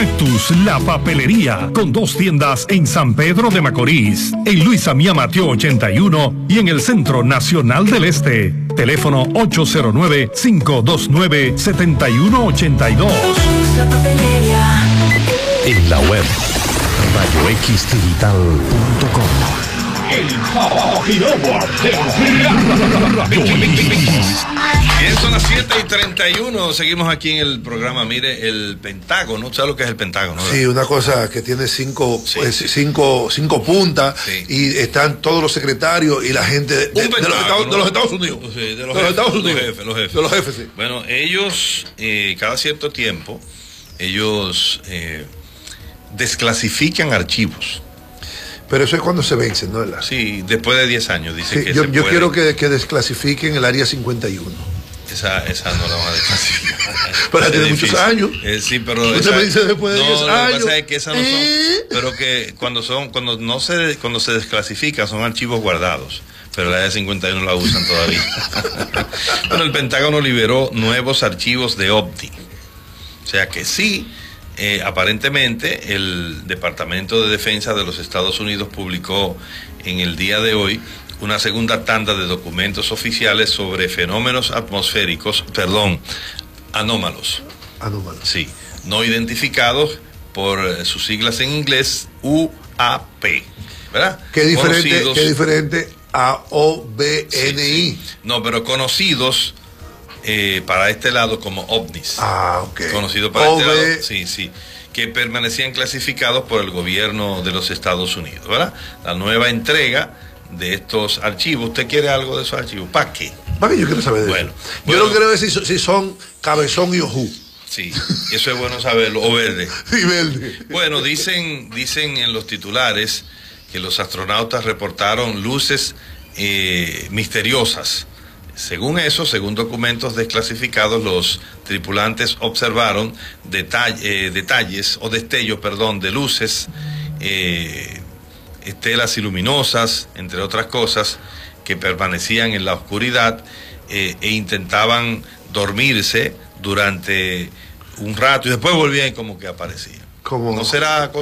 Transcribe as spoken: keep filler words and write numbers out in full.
Cactus, la papelería, con dos tiendas en San Pedro de Macorís, en Luis Amía Mateo ochenta y uno y en el Centro Nacional del Este. Teléfono ocho cero nueve, cinco dos nueve, siete uno ocho dos. En la web, radio x digital punto com. El sábado Gilópolis Bien, son las siete y treinta y uno. Seguimos aquí en el programa. Mire, el Pentágono. ¿Sabes lo que es el Pentágono? ¿Verdad? Sí, una cosa que tiene cinco, Sí. pues, cinco, cinco puntas, Sí. y están todos los secretarios y la gente de, de- de los, Estados, de los Estados Unidos. Sí, de los, de los jefes, Estados Unidos. Los jefes, los jefes. De los jefes, sí. Bueno, ellos, eh, cada cierto tiempo, ellos eh, desclasifican archivos. Pero eso es cuando se vencen, ¿no? ¿Verdad? Sí, después de diez años, dice Sí, que yo se yo puede. quiero que, que desclasifiquen el área cincuenta y uno. Esa, esa no la van a desclasificar. Pero Es tiene difícil. muchos años. Eh, sí, pero Usted esa- me dice después de no, diez lo que años. pasa es que esas no son, ¿Eh? pero que cuando son, cuando no se, cuando se desclasifican son archivos guardados, pero la de cincuenta y uno la usan todavía. Bueno, el Pentágono liberó nuevos archivos de OVNI, o sea que sí. Eh, aparentemente el Departamento de Defensa de los Estados Unidos publicó en el día de hoy una segunda tanda de documentos oficiales sobre fenómenos atmosféricos, perdón, anómalos, Anómalo. sí, no identificados por eh, sus siglas en inglés U A P, ¿verdad? Qué diferente, Conocidos- qué diferente a O B N I. Sí, sí. No, pero conocidos eh, para este lado como ovnis. Ah, ok. Conocido para O este B- lado, sí, sí, que permanecían clasificados por el gobierno de los Estados Unidos, ¿verdad? La nueva entrega de estos archivos. ¿Usted quiere algo de esos archivos? ¿Para qué? ¿Para qué yo quiero saber de Bueno, eso? Yo bueno. no quiero ver si, son- si son cabezón y ojú. Sí, eso es bueno saberlo, o verde. Y verde. Bueno, dicen, dicen en los titulares que los astronautas reportaron luces eh, misteriosas. Según eso, según documentos desclasificados, los tripulantes observaron detall- eh, detalles o destellos, perdón, de luces, eh, estelas luminosas, entre otras cosas, que permanecían en la oscuridad eh, e intentaban dormirse durante un rato y después volvían como que aparecían. Como- ¿No será cosa